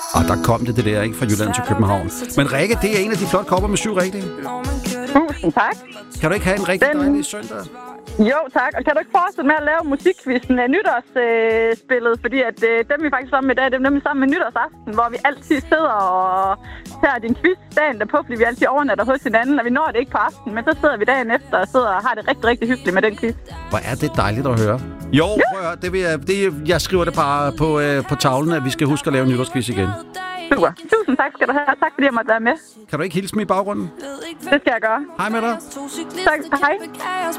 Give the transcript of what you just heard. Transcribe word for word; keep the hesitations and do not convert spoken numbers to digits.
Og der kom det det der, ikke? Fra Jylland til København. Men Rikke, det er en af de flotte kopper med syv rigtige. Tusind tak. Kan du ikke have en rigtig Den... dejlig søndag? Jo, tak. Og kan du ikke fortsætte med at lave musikquizzen af nytårsspillet? Øh, fordi at øh, dem vi faktisk sammen med i dag, dem er nemlig sammen med nytårsaften, hvor vi altid sidder og tager din quiz dagen derpå, fordi vi altid overnatter hos hinanden, og vi når det ikke på aftenen, men så sidder vi dagen efter og sidder og har det rigtig, rigtig hyggeligt med den quiz. Hvor er det dejligt at høre. Jo, ja. Prøv at høre, det vil jeg, det, jeg skriver det bare på, øh, på tavlen, at vi skal huske at lave en nytårsquiz igen. Super. Tusind tak skal du have, og tak fordi jeg måtte være med. Kan du ikke hilse mig i baggrunden? Det skal jeg gøre. Hej med dig. Tak, hej.